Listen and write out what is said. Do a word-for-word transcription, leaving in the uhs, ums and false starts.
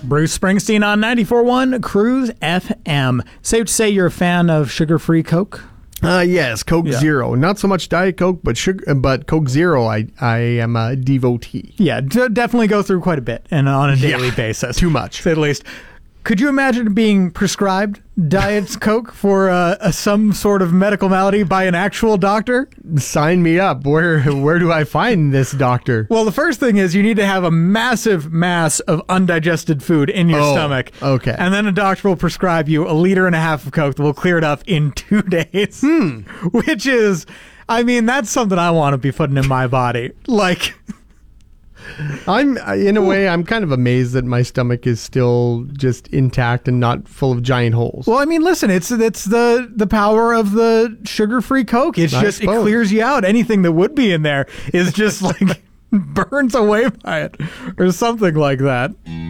Bruce Springsteen on ninety-four point one Cruise F M. Safe to say you're a fan of sugar-free Coke? Uh, yes, Coke Yeah. Zero. Not so much Diet Coke, but sugar, but Coke Zero, I, I am a devotee. Yeah, d- definitely go through quite a bit and on a daily Yeah, basis. too much. To say the least. Could you imagine being prescribed Diet Coke for uh, a, some sort of medical malady by an actual doctor? Sign me up. Where where do I find this doctor? Well, the first thing is you need to have a massive mass of undigested food in your Oh, stomach. okay. And then a doctor will prescribe you a liter and a half of Coke that will clear it up in two days. Hmm. Which is, I mean, that's something I want to be putting in my body. Like... I'm in a way I'm kind of amazed that my stomach is still just intact and not full of giant holes. Well, I mean, listen, it's it's the the power of the sugar-free Coke. It's I just it suppose. clears you out. Anything that would be in there is just like burns away by it or something like that.